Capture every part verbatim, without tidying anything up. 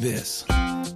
this.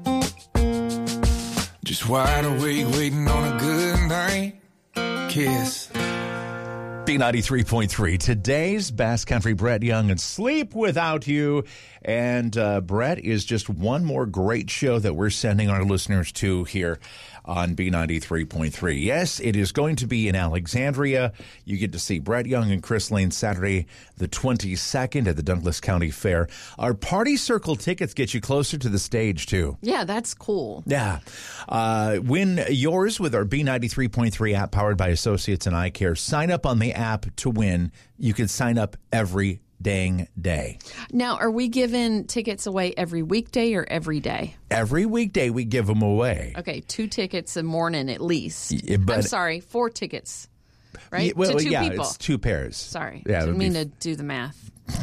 Just wide awake, waiting on a good night kiss. B ninety-three point three, today's Bass Country, Brett Young and Sleep Without You. And uh, Brett is just one more great show that we're sending our listeners to here on B ninety-three point three. Yes, it is going to be in Alexandria. You get to see Brett Young and Chris Lane Saturday the twenty-second at the Douglas County Fair. Our Party Circle tickets get you closer to the stage, too. Yeah, that's cool. Yeah. Uh, win yours with our B ninety-three point three app powered by Associates and Eye Care. Sign up on the app to win. You can sign up every dang day. Now, are we giving tickets away every weekday or every day? Every weekday we give them away. Okay, two tickets a morning at least. Yeah, but, I'm sorry, four tickets, right? Yeah, well, to two yeah, people. it's two pairs. Sorry, yeah, didn't mean be... to do the math.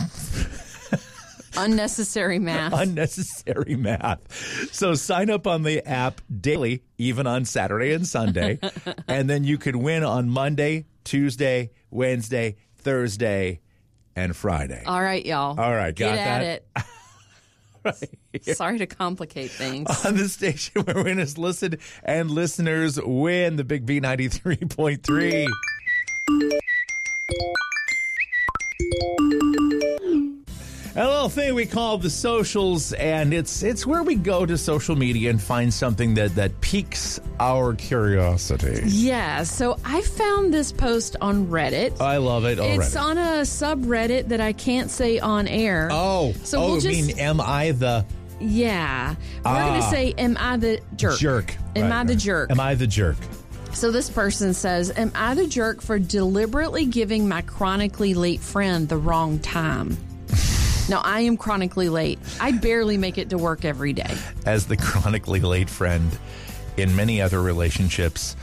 Unnecessary math. Unnecessary math. So sign up on the app daily, even on Saturday and Sunday, and then you could win on Monday, Tuesday, Wednesday, Thursday, and Friday. All right, y'all. All right, got Get that? at it. Right. Sorry to complicate things. On the station where winners listen and listeners win, the Big B ninety-three point three. A little thing we call the socials, and it's it's where we go to social media and find something that, that piques our curiosity. Yeah, so I found this post on Reddit. I love it already. It's on a subreddit that I can't say on air. Oh, so oh, we'll you just, mean am I the... Yeah. We're Ah. going to say, am I the jerk? Jerk. Am Right, I the right. jerk? Am I the jerk? So this person says, am I the jerk for deliberately giving my chronically late friend the wrong time? Now, I am chronically late. I barely make it to work every day. As the chronically late friend in many other relationships...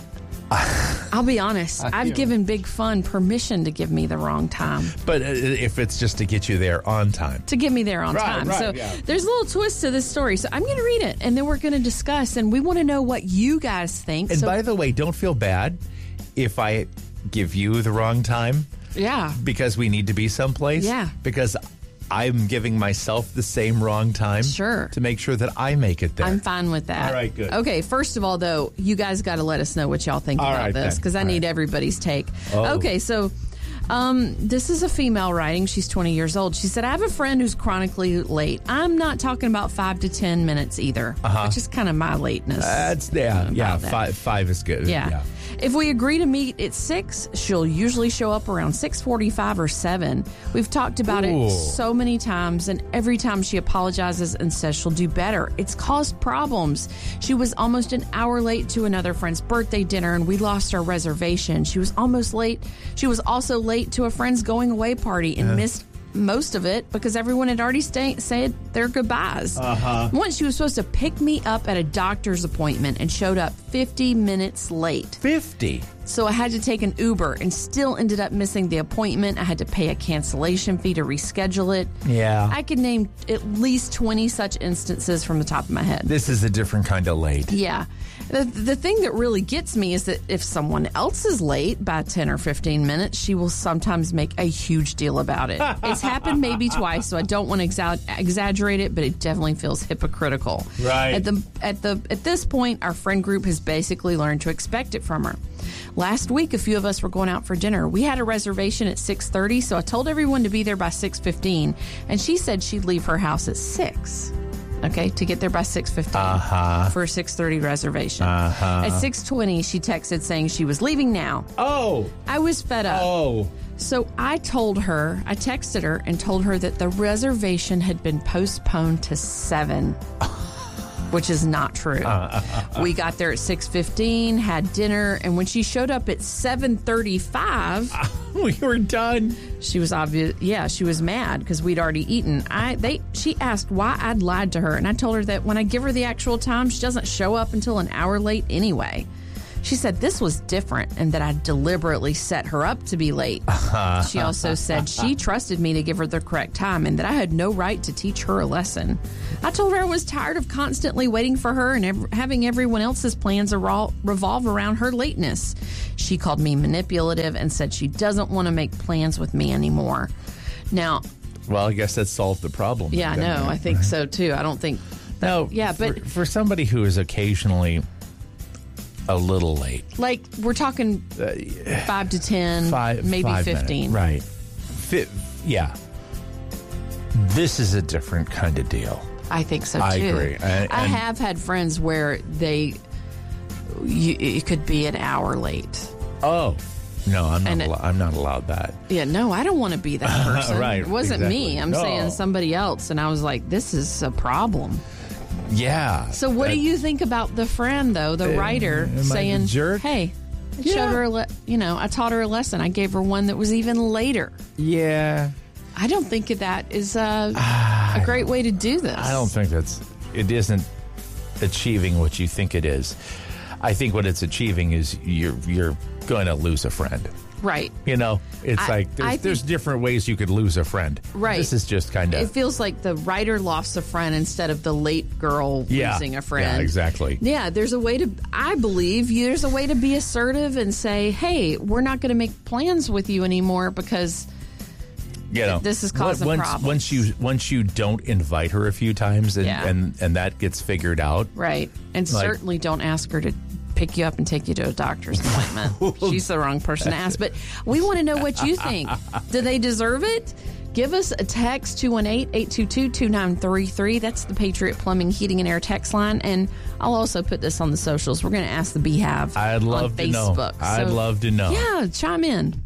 I'll be honest. I've given Big Fun permission to give me the wrong time. But uh, if it's just to get you there on time. To get me there on Right, time. right, so yeah. there's a little twist to this story. So I'm going to read it, and then we're going to discuss, and we want to know what you guys think. And so, by the way, don't feel bad if I give you the wrong time yeah. because we need to be someplace. Yeah. Because I'm giving myself the same wrong time. Sure. To make sure that I make it there. I'm fine with that. All right, good. Okay, first of all, though, you guys got to let us know what y'all think All about right, this, then. because I All need right. everybody's take. Oh. Okay, so um, this is a female writing. She's twenty years old. She said, I have a friend who's chronically late. I'm not talking about five to ten minutes either, Uh-huh. which is kind of my lateness. That's, yeah, about yeah, that. five, five is good. Yeah. If we agree to meet at six, she'll usually show up around six forty-five or seven. We've talked about Ooh. it so many times, and every time she apologizes and says she'll do better, it's caused problems. She was almost an hour late to another friend's birthday dinner, and we lost our reservation. She was almost late. She was also late to a friend's going away party and Yeah. missed most of it because everyone had already stay, said their goodbyes. Uh-huh. Once she was supposed to pick me up at a doctor's appointment and showed up fifty minutes late. fifty. So I had to take an Uber and still ended up missing the appointment. I had to pay a cancellation fee to reschedule it. Yeah. I could name at least twenty such instances from the top of my head. This is a different kind of late. Yeah. The, the thing that really gets me is that if someone else is late by ten or fifteen minutes, she will sometimes make a huge deal about it. It's happened maybe twice, so I don't want to exa- exaggerate it, but it definitely feels hypocritical. Right. At the at the at this point, our friend group has basically learned to expect it from her. Last week, a few of us were going out for dinner. We had a reservation at six thirty, so I told everyone to be there by six fifteen, and she said she'd leave her house at six. Okay, to get there by six fifteen Uh-huh. for a six thirty reservation. Uh-huh. At six twenty, she texted saying she was leaving now. Oh. I was fed up. Oh. So I told her, I texted her and told her that the reservation had been postponed to seven. Which is not true. Uh, uh, uh, we got there at six fifteen, had dinner, and when she showed up at seven thirty-five, we were done. She was obvious. Yeah, she was mad because we'd already eaten. I they she asked why I'd lied to her, and I told her that when I give her the actual time, she doesn't show up until an hour late anyway. She said this was different and that I deliberately set her up to be late. She also said she trusted me to give her the correct time and that I had no right to teach her a lesson. I told her I was tired of constantly waiting for her and ev- having everyone else's plans ar- revolve around her lateness. She called me manipulative and said she doesn't want to make plans with me anymore. Now, well, I guess that solved the problem. yeah, didn't no, it? I think so too. I don't think No, Yeah, for, but- for somebody who is occasionally a little late, Like, we're talking five to ten, five, maybe five fifteen. minutes, right? Fi- yeah, this is a different kind of deal. I think so, too. I agree. And- I and- have had friends where they, you, it could be an hour late. Oh, no, I'm not. And it- Allo- I'm not allowed that. Yeah, no, I don't want to be that person. Right, It wasn't exactly. me. I'm No. saying somebody else. And I was like, this is a problem. Yeah. So what that- do you think about the friend, though, the writer, am I the saying, jerk? hey, I Yeah. showed her, a le- you know, I taught her a lesson. I gave her one that was even later. Yeah. I don't think that is uh, a great way to do this. I don't think that's. It isn't achieving what you think it is. I think what it's achieving is you're you're going to lose a friend. Right. You know, it's I- like there's, I think- there's different ways you could lose a friend. Right. This is just kind It of. feels like the writer lost a friend instead of the late girl Yeah. losing a friend. Yeah, exactly. Yeah, there's a way to, I believe, there's a way to be assertive and say, hey, we're not going to make plans with you anymore because You know, this is causing once, problems. Once you once you don't invite her a few times and Yeah. and, and that gets figured out. Right. And Like- certainly don't ask her to pick you up and take you to a doctor's appointment. She's the wrong person to ask. But we want to know what you think. Do they deserve it? Give us a text, two one eight, eight two two, two nine three three. That's the Patriot Plumbing, Heating, and Air text line. And I'll also put this on the socials. We're going to ask the Beehive I'd love on to know. Facebook. I'd So, love to know. Yeah, chime in.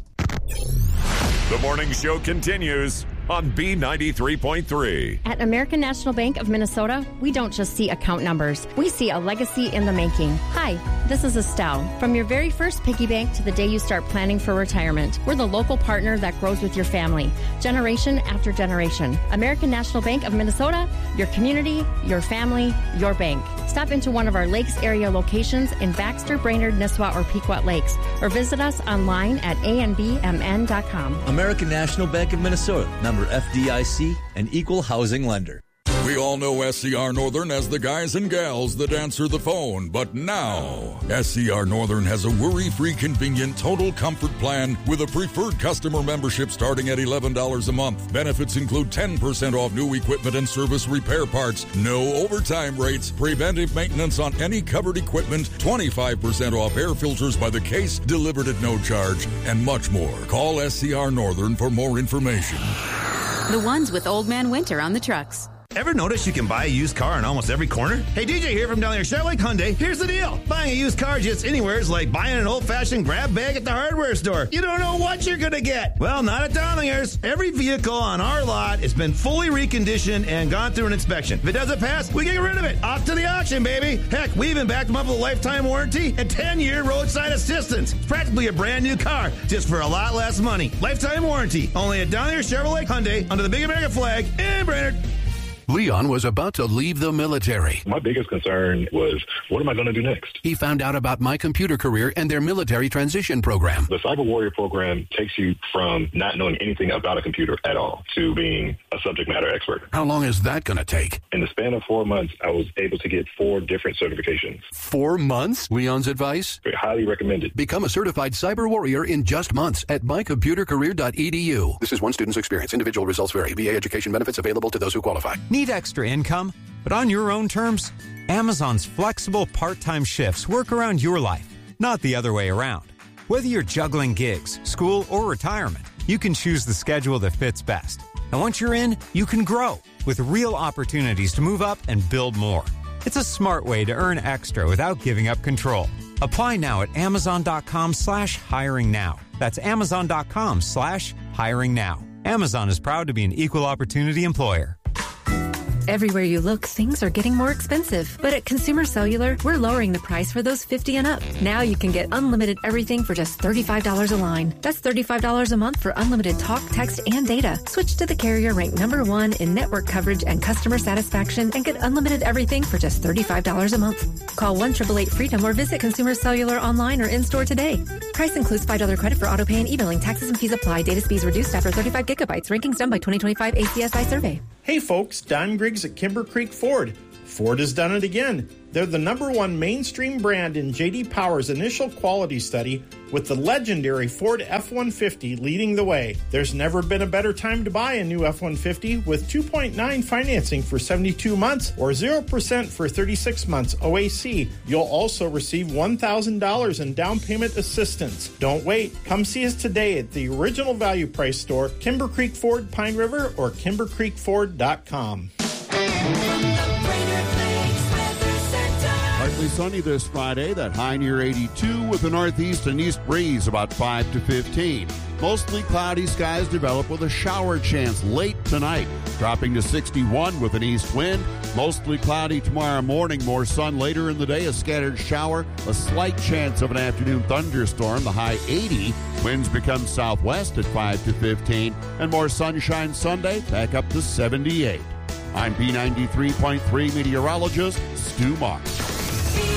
The morning show continues on B ninety-three point three. At American National Bank of Minnesota, we don't just see account numbers. We see a legacy in the making. Hi, this is Estelle. From your very first piggy bank to the day you start planning for retirement, we're the local partner that grows with your family, generation after generation. American National Bank of Minnesota, your community, your family, your bank. Stop into one of our Lakes area locations in Baxter, Brainerd, Nisswa, or Pequot Lakes, or visit us online at a n b m n dot com. American National Bank of Minnesota, member F D I C, an equal housing lender. We all know S C R Northern as the guys and gals that answer the phone, but now S C R Northern has a worry-free, convenient, total comfort plan with a preferred customer membership starting at eleven dollars a month. Benefits include ten percent off new equipment and service repair parts, no overtime rates, preventive maintenance on any covered equipment, twenty-five percent off air filters by the case, delivered at no charge, and much more. Call S C R Northern for more information. The ones with Old Man Winter on the trucks. Ever notice you can buy a used car in almost every corner? Hey, D J here from down there, Chevrolet Hyundai. Here's the deal. Buying a used car just anywhere is like buying an old-fashioned grab bag at the hardware store. You don't know what you're going to get. Well, not at Donlingers. Every vehicle on our lot has been fully reconditioned and gone through an inspection. If it doesn't pass, we get rid of it. Off to the auction, baby. Heck, we even backed them up with a lifetime warranty and ten-year roadside assistance. It's practically a brand new car, just for a lot less money. Lifetime warranty. Only at Donlingers Chevrolet Hyundai under the Big American flag in Brainerd. Leon was about to leave the military. My biggest concern was, what am I going to do next? He found out about My Computer Career and their military transition program. The Cyber Warrior program takes you from not knowing anything about a computer at all to being a subject matter expert. How long is that going to take? In the span of four months, I was able to get four different certifications. Four months? Leon's advice? Highly recommended. Become a certified cyber warrior in just months at my computer career dot e d u. This is one student's experience. Individual results vary. V A education benefits available to those who qualify. Need extra income, but on your own terms? Amazon's flexible part-time shifts work around your life, not the other way around. Whether you're juggling gigs, school, or retirement, you can choose the schedule that fits best. And once you're in, you can grow with real opportunities to move up and build more. It's a smart way to earn extra without giving up control. Apply now at amazon.com slash hiring now. That's amazon.com slash hiring now. Amazon is proud to be an equal opportunity employer. Everywhere you look, things are getting more expensive. But at Consumer Cellular, we're lowering the price for those fifty and up. Now you can get unlimited everything for just thirty-five dollars a line. That's thirty-five dollars a month for unlimited talk, text, and data. Switch to the carrier ranked number one in network coverage and customer satisfaction and get unlimited everything for just thirty-five dollars a month. Call one eight eight eight freedom or visit Consumer Cellular online or in-store today. Price includes five dollars credit for auto pay and e-billing. Taxes and fees apply. Data speeds reduced after thirty-five gigabytes. Rankings done by twenty twenty-five A C S I survey. Hey folks, Don Griggs at Kimber Creek Ford. Ford has done it again. They're the number one mainstream brand in J D Power's initial quality study, with the legendary Ford F one fifty leading the way. There's never been a better time to buy a new F one fifty with two point nine financing for seventy-two months or zero percent for thirty-six months O A C. You'll also receive one thousand dollars in down payment assistance. Don't wait. Come see us today at the Original Value Price store, Kimber Creek Ford, Pine River, or kimber creek ford dot com. Partly sunny this Friday, that high near eighty-two with a northeast and east breeze about five to fifteen. Mostly cloudy skies develop with a shower chance late tonight, dropping to sixty-one with an east wind. Mostly cloudy tomorrow morning, more sun later in the day, a scattered shower, a slight chance of an afternoon thunderstorm, the high eighty. Winds become southwest at five to fifteen, and more sunshine Sunday, back up to seventy-eight. I'm B ninety-three point three meteorologist Stu Marks.